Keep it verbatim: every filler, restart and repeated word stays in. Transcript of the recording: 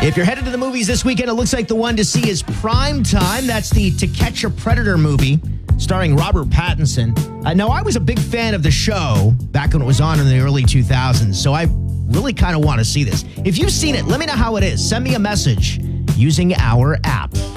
If you're headed to the movies this weekend, it looks like the one to see is Prime Time. That's the To Catch a Predator movie starring Robert Pattinson. Uh, now, I was a big fan of the show back when it was on in the early two thousands, so I really kind of want to see this. If you've seen it, let me know how it is. Send me a message using our app.